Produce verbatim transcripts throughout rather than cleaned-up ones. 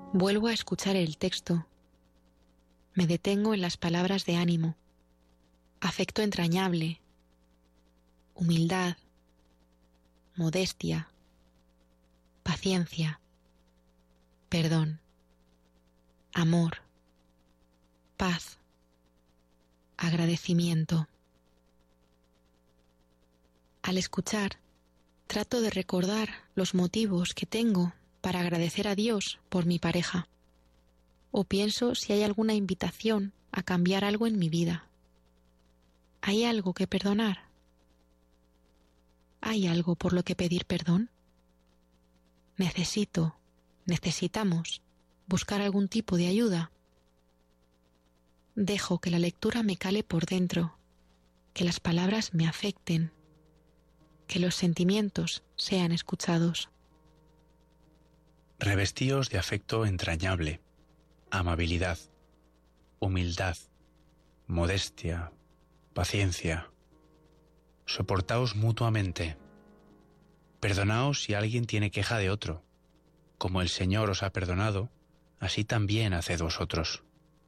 Vuelvo a escuchar el texto. Me detengo en las palabras de ánimo, afecto entrañable, humildad, modestia, paciencia, perdón, amor, paz, agradecimiento. Al escuchar, trato de recordar los motivos que tengo para agradecer a Dios por mi pareja, o pienso si hay alguna invitación a cambiar algo en mi vida. ¿Hay algo que perdonar? ¿Hay algo por lo que pedir perdón? Necesito, necesitamos buscar algún tipo de ayuda. Dejo que la lectura me cale por dentro, que las palabras me afecten, que los sentimientos sean escuchados. Revestíos de afecto entrañable, amabilidad, humildad, modestia, paciencia. Soportaos mutuamente. Perdonaos si alguien tiene queja de otro. Como el Señor os ha perdonado, así también haced vosotros.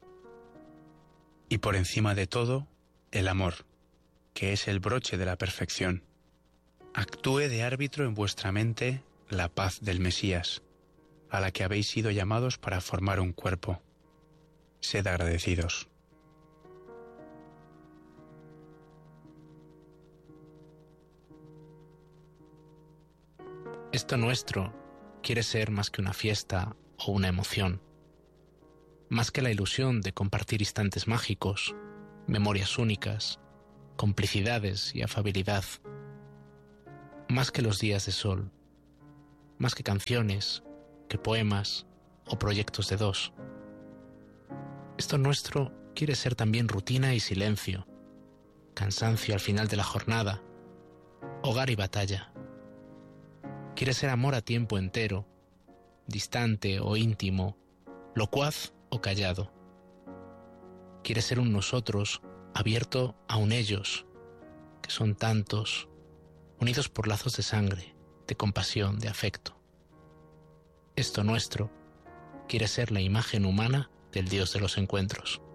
Y por encima de todo, el amor, que es el broche de la perfección. Actúe de árbitro en vuestra mente la paz del Mesías, a la que habéis sido llamados para formar un cuerpo. Sed agradecidos. Esto nuestro quiere ser más que una fiesta o una emoción, más que la ilusión de compartir instantes mágicos, memorias únicas, complicidades y afabilidad, más que los días de sol, más que canciones, que poemas o proyectos de dos. Esto nuestro quiere ser también rutina y silencio, cansancio al final de la jornada, hogar y batalla. Quiere ser amor a tiempo entero, distante o íntimo, locuaz o callado. Quiere ser un nosotros abierto a un ellos, que son tantos, unidos por lazos de sangre, de compasión, de afecto. Esto nuestro quiere ser la imagen humana del Dios de los encuentros.